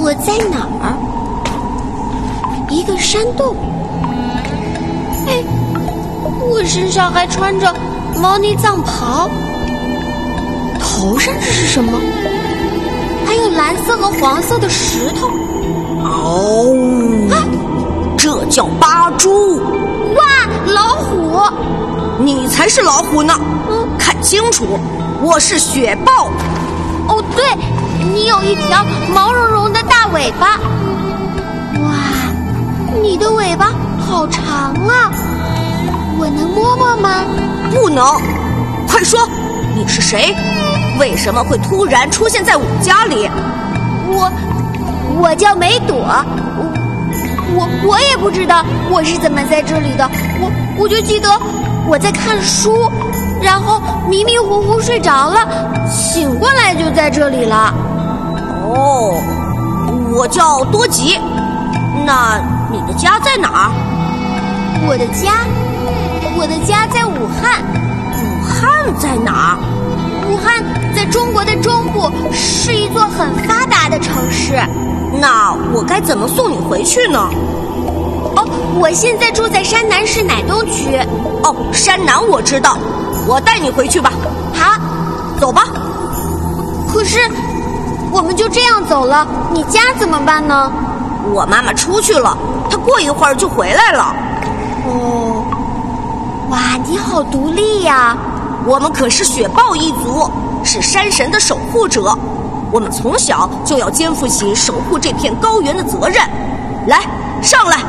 我在哪儿？一个山洞。哎，我身上还穿着毛呢藏袍，头上这是什么？还有蓝色和黄色的石头。 哦， 啊， 这叫八蛛。 哇，老虎！ 你才是老虎呢！看清楚，我是雪豹。 哦，对，你有一条毛茸茸的大尾巴。哇，你的尾巴好长啊！我能摸摸吗？ 不能。快说，你是谁？为什么会突然出现在我家里？ 我叫梅朵，我也不知道我是怎么在这里的，我就记得我在看书，然后迷迷糊糊睡着了，醒过来就在这里了。 哦，我叫多吉。那你的家在哪儿？ 我的家在武汉。 武汉在哪儿？ 武汉在中国的中部，是一座很发达的城市。 那我该怎么送你回去呢？ 哦，我现在住在山南市乃东区。 哦，山南我知道，我带你回去吧。 好， 走吧。 可是我们就这样走了，你家怎么办呢？ 我妈妈出去了，她过一会儿就回来了。 哦，哇，你好独立呀！ 我们可是雪豹一族，是山神的守护者。我们从小就要肩负起守护这片高原的责任。来，上来。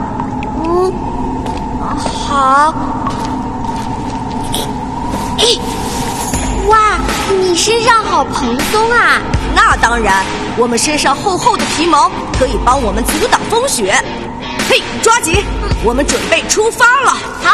好。哇，你身上好蓬松啊！ 那当然，我们身上厚厚的皮毛可以帮我们阻挡风雪。嘿，抓紧，我们准备出发了。 好。